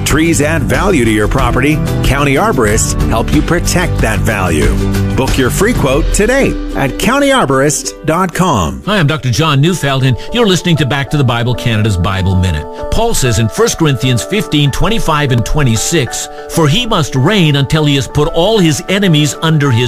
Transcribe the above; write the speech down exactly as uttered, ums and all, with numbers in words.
Trees add value to your property. County arborists help you protect that value. Book your free quote today at county arborist dot com. Hi, I'm Doctor John Neufeld, and you're listening to Back to the Bible Canada's Bible Minute. Paul says in First Corinthians fifteen, twenty-five and twenty-six, "For he must reign until he has put all his enemies under his